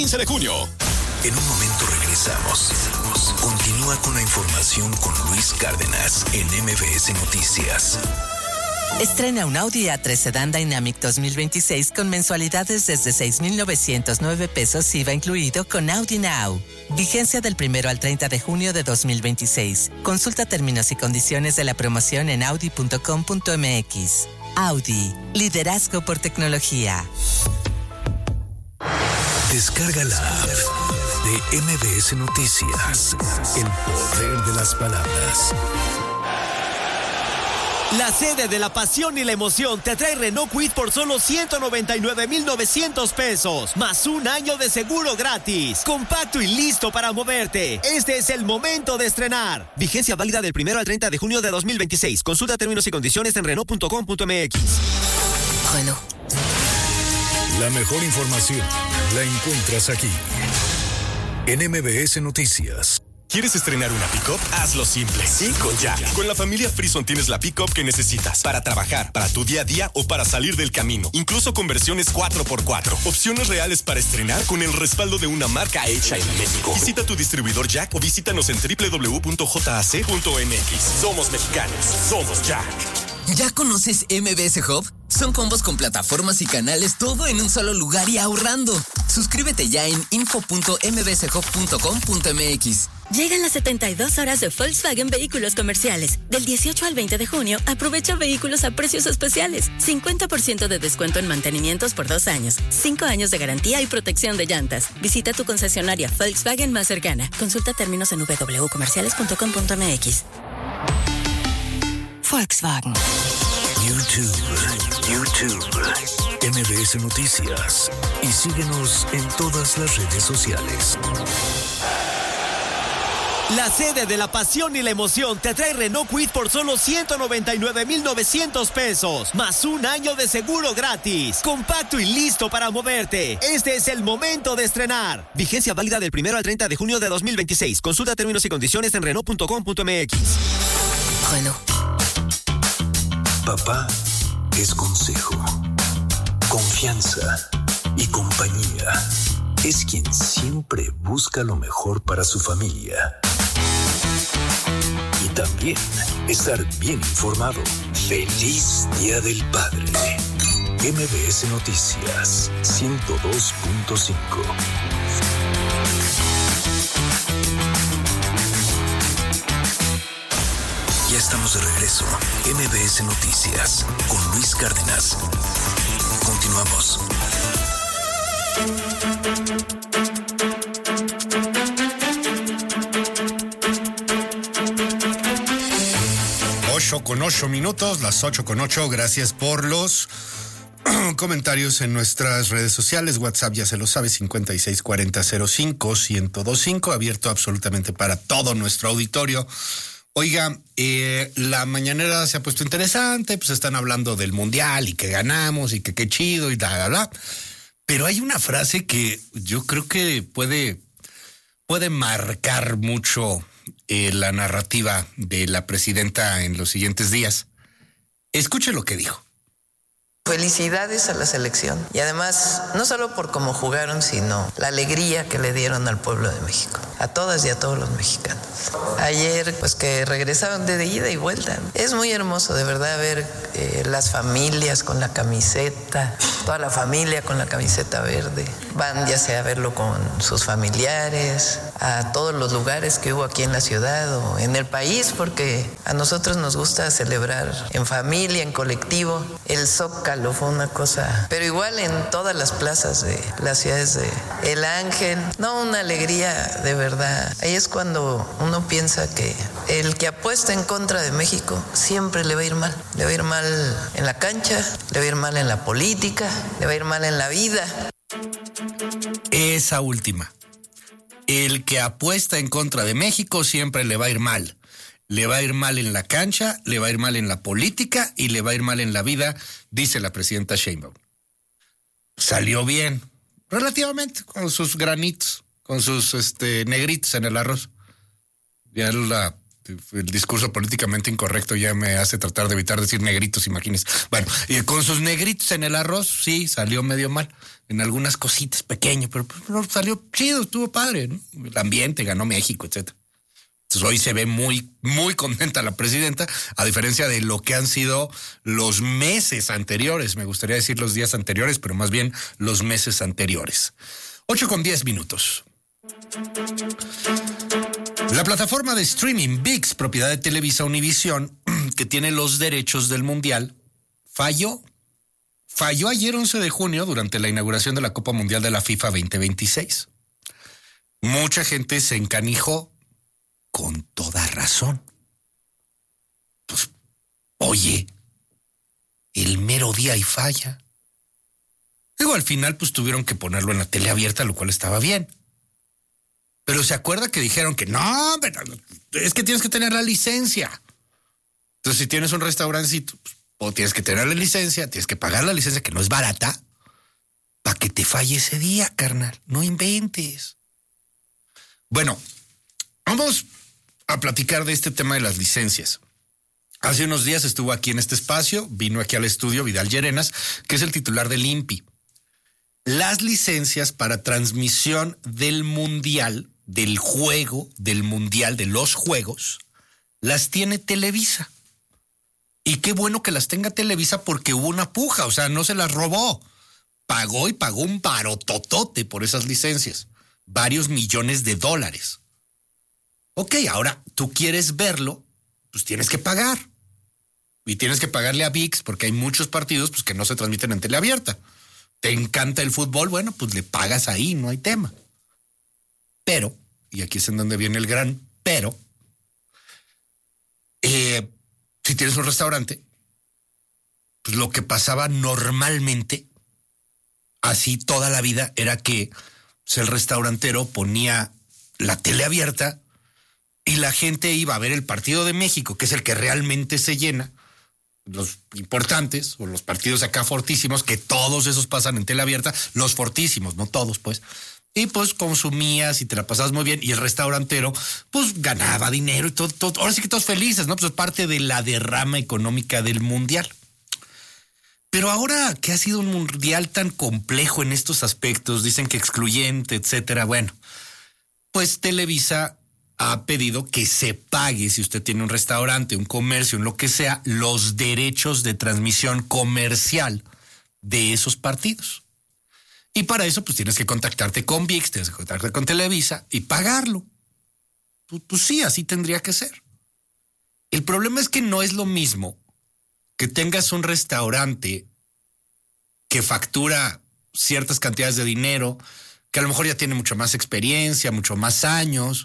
15 de junio. En un momento regresamos. Continúa con la información con Luis Cárdenas en MBS Noticias. Estrena un Audi A3 Sedan Dynamic 2026 con mensualidades desde 6,909 pesos IVA incluido con Audi Now. Vigencia del 1 al 30 de junio de 2026. Consulta términos y condiciones de la promoción en audi.com.mx. Audi, liderazgo por tecnología. Descarga la app de MBS Noticias. El poder de las palabras. La sede de la pasión y la emoción te trae Renault Kwid por solo 199,900 pesos, más un año de seguro gratis. Compacto y listo para moverte. Este es el momento de estrenar. Vigencia válida del 1 al 30 de junio de 2026. Consulta términos y condiciones en Renault.com.mx. Renault. La mejor información la encuentras aquí, en MBS Noticias. ¿Quieres estrenar una pick-up? Hazlo simple. Sí, con Jack. Con la familia Frison tienes la pick-up que necesitas para trabajar, para tu día a día o para salir del camino. Incluso con versiones 4x4. Opciones reales para estrenar con el respaldo de una marca hecha en México. Visita tu distribuidor Jack o visítanos en www.jac.mx. Somos mexicanos. Somos Jack. ¿Ya conoces MBS Hub? Son combos con plataformas y canales, todo en un solo lugar y ahorrando. Suscríbete ya en info.mbshub.com.mx. Llegan las 72 horas de Volkswagen Vehículos Comerciales. Del 18 al 20 de junio, aprovecha vehículos a precios especiales. 50% de descuento en mantenimientos por 2 años. 5 años de garantía y protección de llantas. Visita tu concesionaria Volkswagen más cercana. Consulta términos en www.comerciales.com.mx. Volkswagen. YouTube, MBS Noticias. Y síguenos en todas las redes sociales. La sede de la pasión y la emoción te trae Renault Kwid por solo 199,900 pesos, más un año de seguro gratis. Compacto y listo para moverte. Este es el momento de estrenar. Vigencia válida del 1 al 30 de junio de 2026. Consulta términos y condiciones en Renault.com.mx. Renault. Papá es consejo, confianza y compañía. Es quien siempre busca lo mejor para su familia. Y también estar bien informado. ¡Feliz Día del Padre! MBS Noticias 102.5. Ya estamos de regreso. MBS Noticias con Luis Cárdenas. Continuamos. Con 8 minutos, las 8:08. Gracias por los comentarios en nuestras redes sociales. WhatsApp, ya se lo sabe, 564005-1025, abierto absolutamente para todo nuestro auditorio. Oiga, la mañanera se ha puesto interesante, pues están hablando del mundial y que ganamos y que qué chido y bla. Pero hay una frase que yo creo que puede marcar mucho la narrativa de la presidenta en los siguientes días. Escuche lo que dijo. Felicidades a la selección y además no solo por cómo jugaron, sino la alegría que le dieron al pueblo de México, a todas y a todos los mexicanos. Ayer pues que regresaron de ida y vuelta. Es muy hermoso de verdad ver las familias con la camiseta, toda la familia con la camiseta verde. Van ya sea a verlo con sus familiares, a todos los lugares que hubo aquí en la ciudad o en el país, porque a nosotros nos gusta celebrar en familia, en colectivo. El Zócalo fue una cosa, pero igual en todas las plazas de las ciudades de El Ángel, no, una alegría de verdad. Ahí es cuando uno piensa que el que apuesta en contra de México siempre le va a ir mal. Le va a ir mal en la cancha, le va a ir mal en la política, le va a ir mal en la vida. Esa última. El que apuesta en contra de México siempre le va a ir mal. Le va a ir mal en la cancha, le va a ir mal en la política y le va a ir mal en la vida, dice la presidenta Sheinbaum. Salió bien, relativamente, con sus granitos, con sus negritos en el arroz. Ya la El discurso políticamente incorrecto ya me hace tratar de evitar decir negritos, imagínense. Bueno, y con sus negritos en el arroz, sí, salió medio mal. En algunas cositas pequeño, pero salió chido, estuvo padre, ¿no? El ambiente, ganó México, etcétera. Entonces hoy se ve muy, muy contenta la presidenta, a diferencia de lo que han sido los meses anteriores. Me gustaría decir los días anteriores, pero más bien los meses anteriores. 8:10. La plataforma de streaming ViX, propiedad de Televisa Univisión, que tiene los derechos del Mundial, falló ayer 11 de junio durante la inauguración de la Copa Mundial de la FIFA 2026. Mucha gente se encanijó con toda razón. Pues, oye, el mero día y falla. Luego al final pues tuvieron que ponerlo en la tele abierta, lo cual estaba bien. Pero se acuerda que dijeron que no, pero es que tienes que tener la licencia. Entonces si tienes un restaurancito, pues, o tienes que tener la licencia, tienes que pagar la licencia, que no es barata, para que te falle ese día, carnal. No inventes. Bueno, vamos a platicar de este tema de las licencias. Hace unos días estuvo aquí en este espacio, vino aquí al estudio Vidal Llerenas, que es el titular del INPI. Las licencias para transmisión del Mundial, del juego, del Mundial, de los juegos, las tiene Televisa. Y qué bueno que las tenga Televisa porque hubo una puja, o sea, no se las robó. Pagó un barototote por esas licencias. Varios millones de dólares. Ok, ahora tú quieres verlo, pues tienes que pagar. Y tienes que pagarle a ViX porque hay muchos partidos pues, que no se transmiten en tele abierta. ¿Te encanta el fútbol? Bueno, pues le pagas ahí, no hay tema. Pero, y aquí es en donde viene el gran pero, si tienes un restaurante, pues lo que pasaba normalmente, así toda la vida, era que pues, el restaurantero ponía la tele abierta y la gente iba a ver el partido de México, que es el que realmente se llena, los importantes, o los partidos acá fortísimos, que todos esos pasan en tele abierta, los fortísimos, no todos, pues. Y pues consumías y te la pasabas muy bien, y el restaurantero, pues ganaba dinero y todo. Ahora sí que todos felices, ¿no? Pues es parte de la derrama económica del Mundial. Pero ahora que ha sido un Mundial tan complejo en estos aspectos, dicen que excluyente, etcétera, bueno, pues Televisa ha pedido que se pague, si usted tiene un restaurante, un comercio, un lo que sea, los derechos de transmisión comercial de esos partidos. Y para eso, pues tienes que contactarte con ViX, tienes que contactarte con Televisa y pagarlo. Pues sí, así tendría que ser. El problema es que no es lo mismo que tengas un restaurante que factura ciertas cantidades de dinero, que a lo mejor ya tiene mucha más experiencia, mucho más años,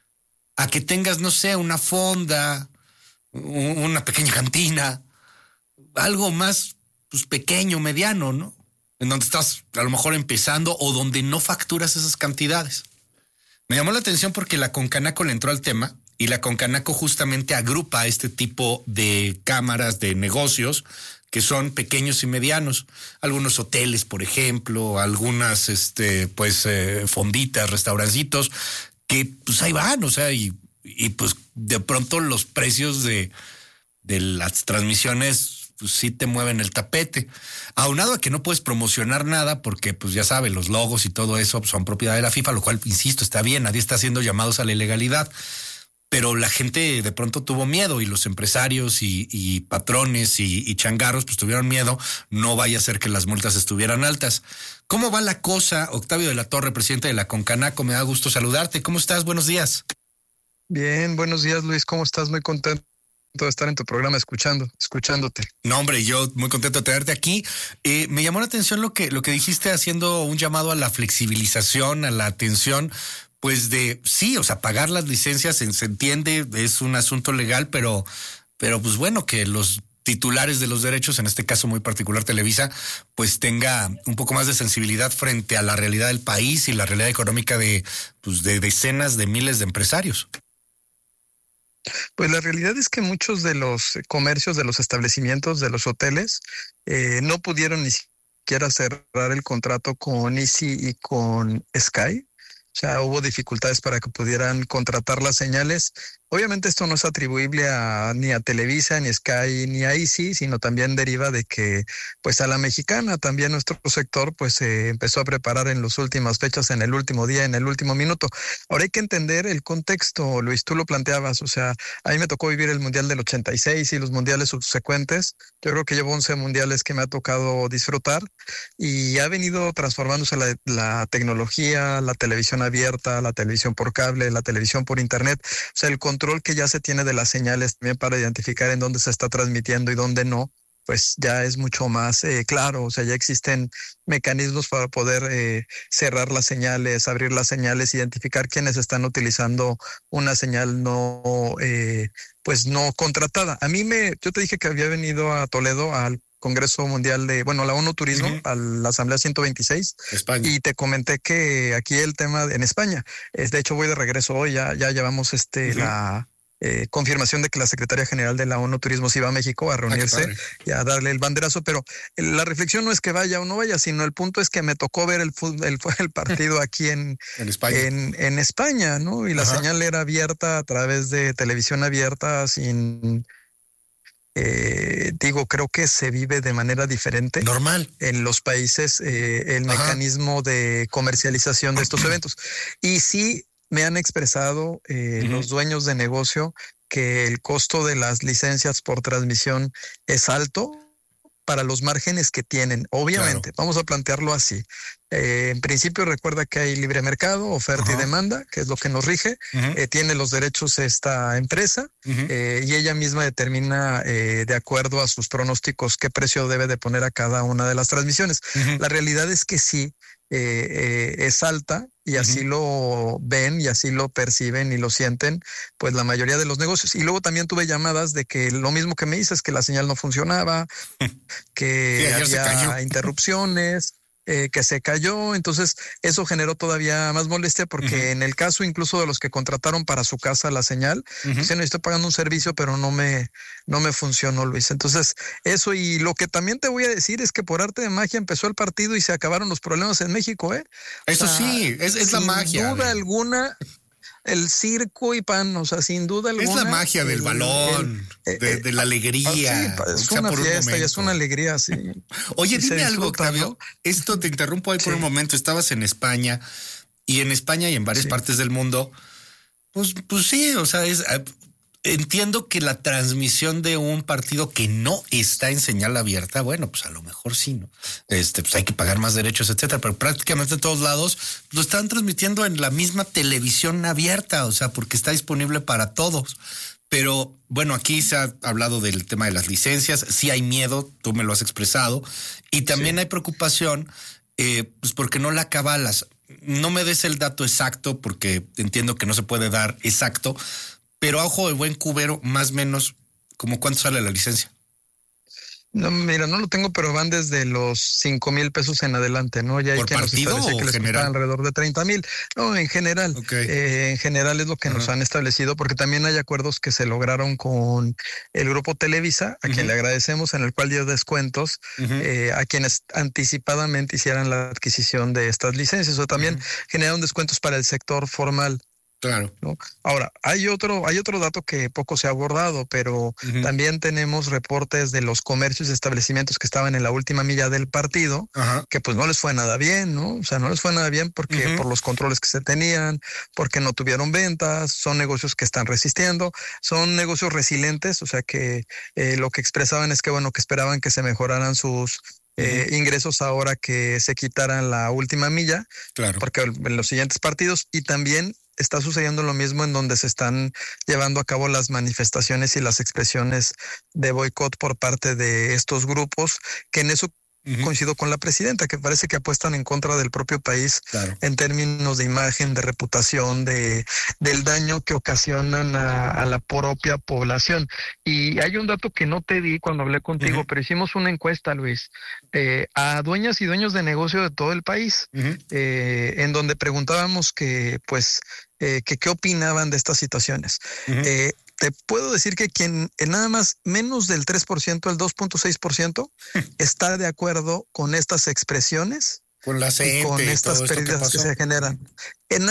a que tengas, no sé, una fonda, una pequeña cantina, algo más pues, pequeño, mediano, ¿no? En donde estás a lo mejor empezando o donde no facturas esas cantidades. Me llamó la atención porque la Concanaco le entró al tema y la Concanaco justamente agrupa este tipo de cámaras de negocios que son pequeños y medianos. Algunos hoteles, por ejemplo, algunas fonditas, restaurancitos, que pues ahí van, o sea, y pues de pronto los precios de las transmisiones pues sí te mueven el tapete. Aunado a que no puedes promocionar nada porque pues ya sabes, los logos y todo eso son propiedad de la FIFA, lo cual, insisto, está bien, nadie está haciendo llamados a la ilegalidad. Pero la gente de pronto tuvo miedo y los empresarios y patrones y changarros pues tuvieron miedo, no vaya a ser que las multas estuvieran altas. ¿Cómo va la cosa? Octavio de la Torre, presidente de la Concanaco, me da gusto saludarte. ¿Cómo estás? Buenos días. Bien, buenos días, Luis. ¿Cómo estás? Muy contento de estar en tu programa escuchándote. No, hombre, yo muy contento de tenerte aquí. Me llamó la atención lo que dijiste, haciendo un llamado a la flexibilización, a la atención, pues de, sí, o sea, pagar las licencias se entiende, es un asunto legal, pero pues bueno, que los titulares de los derechos, en este caso muy particular Televisa, pues tenga un poco más de sensibilidad frente a la realidad del país y la realidad económica de decenas de miles de empresarios. Pues la realidad es que muchos de los comercios, de los establecimientos, de los hoteles, no pudieron ni siquiera cerrar el contrato con Easy y con Sky. O sea, hubo dificultades para que pudieran contratar las señales Obviamente esto no es atribuible ni a Televisa, ni a Sky, ni a Easy, sino también deriva de que pues a la mexicana también nuestro sector pues se empezó a preparar en las últimas fechas, en el último día, en el último minuto. Ahora hay que entender el contexto, Luis, tú lo planteabas, o sea, a mí me tocó vivir el Mundial del 86 y los mundiales subsecuentes. Yo creo que llevo 11 mundiales que me ha tocado disfrutar y ha venido transformándose la tecnología, la televisión abierta, la televisión por cable, la televisión por internet, o sea, el control que ya se tiene de las señales también para identificar en dónde se está transmitiendo y dónde no, pues ya es mucho más claro. O sea, ya existen mecanismos para poder cerrar las señales, abrir las señales, identificar quiénes están utilizando una señal pues no contratada. Yo te dije que había venido a Toledo al Congreso Mundial la ONU Turismo, a la Asamblea 126, España. Y te comenté que aquí el tema en España, de hecho voy de regreso hoy, ya llevamos la confirmación de que la Secretaría General de la ONU Turismo se iba a México a reunirse y a darle el banderazo, pero la reflexión no es que vaya o no vaya, sino el punto es que me tocó ver el partido aquí en España. En España, ¿no? Y la señal era abierta a través de televisión abierta, sin... creo que se vive de manera diferente. Normal. En los países el mecanismo de comercialización de estos eventos. Y sí me han expresado los dueños de negocio que el costo de las licencias por transmisión es alto para los márgenes que tienen. Obviamente, vamos a plantearlo así. En principio, recuerda que hay libre mercado, oferta y demanda, que es lo que nos rige. Tiene los derechos esta empresa y ella misma determina, de acuerdo a sus pronósticos, qué precio debe de poner a cada una de las transmisiones. La realidad es que sí, es alta y así lo ven y así lo perciben y lo sienten pues la mayoría de los negocios. Y luego también tuve llamadas de que lo mismo que me dices, que la señal no funcionaba, que había interrupciones, que se cayó. Entonces eso generó todavía más molestia porque en el caso incluso de los que contrataron para su casa la señal, dicen, estoy pagando un servicio pero no me funcionó, Luis. Entonces eso, y lo que también te voy a decir es que por arte de magia empezó el partido y se acabaron los problemas en México, Eso sí, es la magia. Sin duda alguna, el circo y pan, o sea, sin duda alguna. Es la magia del balón, de la alegría. Es una fiesta y es una alegría, sí. Oye, dime algo, Octavio. Esto te interrumpo ahí por un momento. Estabas en España y en varias partes del mundo. Pues sí, o sea, entiendo que la transmisión de un partido que no está en señal abierta, bueno, pues a lo mejor sí, ¿no? Pues hay que pagar más derechos, etcétera, pero prácticamente en todos lados lo están transmitiendo en la misma televisión abierta, o sea, porque está disponible para todos. Pero bueno, aquí se ha hablado del tema de las licencias, sí hay miedo, tú me lo has expresado, y también hay preocupación, pues porque no la cabalas. No me des el dato exacto porque entiendo que no se puede dar exacto, pero a ojo de buen cubero, más o menos, ¿como cuánto sale la licencia? No, mira, no lo tengo, pero van desde los 5,000 pesos en adelante, ¿no? Ya hay ¿Por quien partido nos establece que les cuesta alrededor de 30,000. No, en general. En general es lo que nos han establecido, porque también hay acuerdos que se lograron con el grupo Televisa, a quien le agradecemos, en el cual dio descuentos a quienes anticipadamente hicieran la adquisición de estas licencias, o también generaron descuentos para el sector formal. Claro. ¿No? Ahora, hay otro dato que poco se ha abordado, pero también tenemos reportes de los comercios y establecimientos que estaban en la última milla del partido, que pues no les fue nada bien, ¿no? O sea, no les fue nada bien porque por los controles que se tenían, porque no tuvieron ventas, son negocios que están resistiendo, son negocios resilientes, o sea que lo que expresaban es que, bueno, que esperaban que se mejoraran sus ingresos ahora que se quitaran la última milla, porque en los siguientes partidos, y también está sucediendo lo mismo en donde se están llevando a cabo las manifestaciones y las expresiones de boicot por parte de estos grupos, que en eso coincido con la presidenta, que parece que apuestan en contra del propio país en términos de imagen, de reputación, del daño que ocasionan a la propia población. Y hay un dato que no te di cuando hablé contigo, pero hicimos una encuesta, Luis, a dueñas y dueños de negocio de todo el país, en donde preguntábamos que qué opinaban de estas situaciones. Te puedo decir que quien en nada más menos del 3%, el 2.6%, está de acuerdo con estas expresiones con la y con estas pérdidas que se generan. El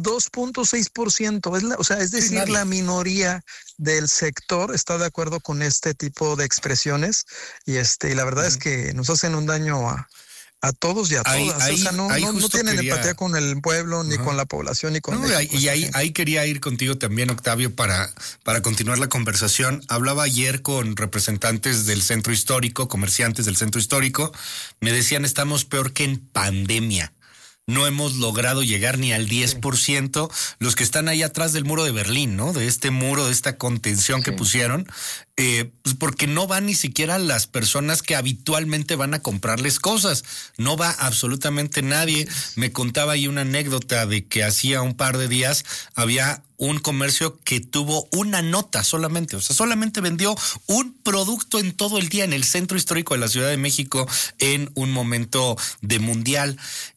2.6%, es decir, la minoría del sector está de acuerdo con este tipo de expresiones y la verdad es que nos hacen un daño a todos y a todas. No tienen empatía con el pueblo, ni con la población, ni con México. Y ahí quería ir contigo también, Octavio, para continuar la conversación. Hablaba ayer con representantes del centro histórico, comerciantes del centro histórico. Me decían, estamos peor que en pandemia. No hemos logrado llegar ni al 10%. Los que están ahí atrás del muro de Berlín, ¿no? De este muro, de esta contención que pusieron, pues porque no van ni siquiera las personas que habitualmente van a comprarles cosas. No va absolutamente nadie. Me contaba ahí una anécdota de que hacía un par de días había un comercio que tuvo una nota solamente, solamente vendió un producto en todo el día en el centro histórico de la Ciudad de México en un momento de mundial.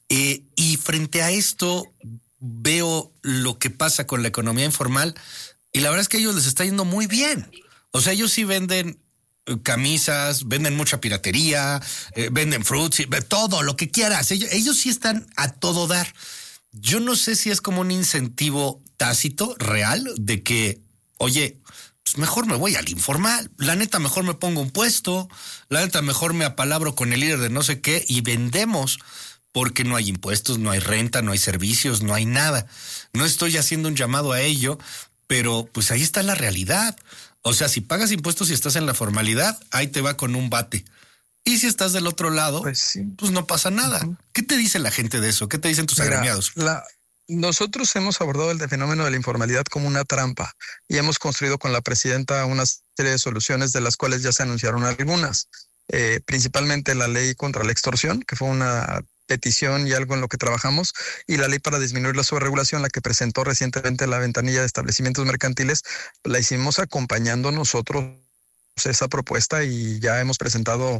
Y frente a esto veo lo que pasa con la economía informal y la verdad es que a ellos les está yendo muy bien. O sea, ellos sí venden camisas, venden mucha piratería, venden fruits, todo lo que quieras. Ellos sí están a todo dar. Yo no sé si es como un incentivo tácito, real, de que, oye, pues mejor me voy al informal. La neta, mejor me pongo un puesto. La neta, mejor me apalabro con el líder de no sé qué y vendemos. Porque no hay impuestos, no hay renta, no hay servicios, no hay nada. No estoy haciendo un llamado a ello, pero pues ahí está la realidad. O sea, si pagas impuestos y estás en la formalidad, ahí te va con un bate. Y si estás del otro lado, pues no pasa nada. ¿Qué te dice la gente de eso? ¿Qué te dicen tus agremiados? Nosotros hemos abordado el fenómeno de la informalidad como una trampa y hemos construido con la presidenta una serie de soluciones de las cuales ya se anunciaron algunas. Principalmente la ley contra la extorsión, que fue una petición y algo en lo que trabajamos, y la ley para disminuir la sobreregulación, la que presentó recientemente la ventanilla de establecimientos mercantiles, la hicimos acompañando nosotros esa propuesta y ya hemos presentado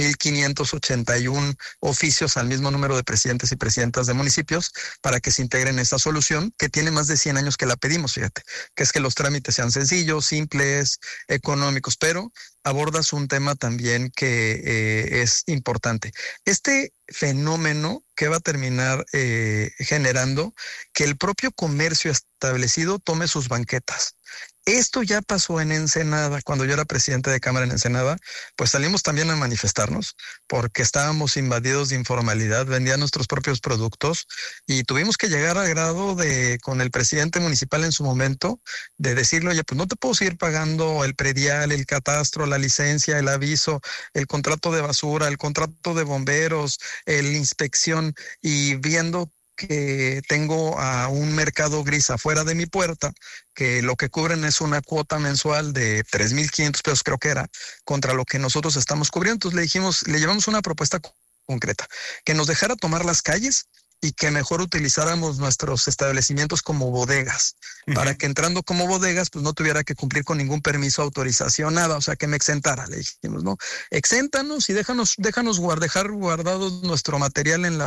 1,581 oficios al mismo número de presidentes y presidentas de municipios para que se integren esta solución que tiene más de 100 años que la pedimos, fíjate, que es que los trámites sean sencillos, simples, económicos, pero abordas un tema también que es importante. Este fenómeno que va a terminar generando que el propio comercio establecido tome sus banquetas. Esto ya pasó en Ensenada, cuando yo era presidente de Cámara en Ensenada, pues salimos también a manifestarnos porque estábamos invadidos de informalidad, vendían nuestros propios productos y tuvimos que llegar al grado de, con el presidente municipal en su momento, de decirle, oye, pues no te puedo seguir pagando el predial, el catastro, la licencia, el aviso, el contrato de basura, el contrato de bomberos, la inspección y viendo que tengo a un mercado gris afuera de mi puerta, que lo que cubren es una cuota mensual de 3,500 pesos, creo que era, contra lo que nosotros estamos cubriendo. Entonces le llevamos una propuesta concreta, que nos dejara tomar las calles y que mejor utilizáramos nuestros establecimientos como bodegas, para que entrando como bodegas, pues no tuviera que cumplir con ningún permiso, autorización, nada, o sea, que me exentara, le dijimos, ¿no? Exéntanos y déjanos dejar guardados nuestro material en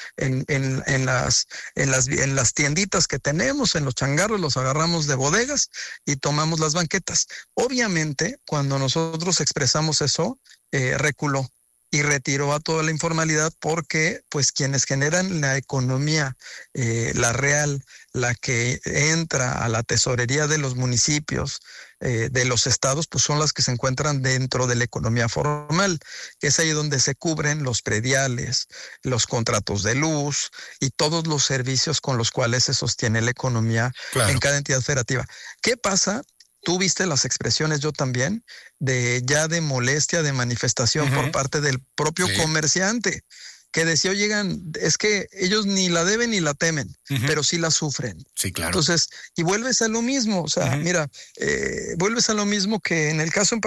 las tienditas que tenemos, en los changarros, los agarramos de bodegas y tomamos las banquetas. Obviamente, cuando nosotros expresamos eso, reculó y retiró a toda la informalidad porque pues quienes generan la economía, la real, la que entra a la tesorería de los municipios, de los estados, pues son las que se encuentran dentro de la economía formal, que es ahí donde se cubren los prediales, los contratos de luz y todos los servicios con los cuales se sostiene la economía en cada entidad federativa. ¿Qué pasa? Tú viste las expresiones, yo también, de molestia, de manifestación por parte del propio comerciante, que decía, oigan, es que ellos ni la deben ni la temen, pero sí la sufren. Sí, claro. Entonces, y vuelves a lo mismo, o sea, mira, vuelves a lo mismo que en el caso en